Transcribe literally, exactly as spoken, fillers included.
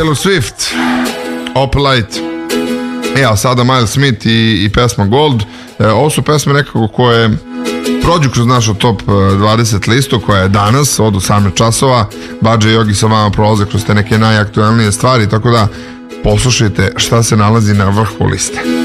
Taylor Swift, Opalite. E, a sada Miles Smith i, i pesma Gold. E, ovo su pesme nekako koje prođu kroz našu top dvadeset listu, koja je danas od osamnaest časova. Badže i Yogi sa vama prolaze kroz te neke najaktualnije stvari, tako da poslušajte šta se nalazi na vrhu liste.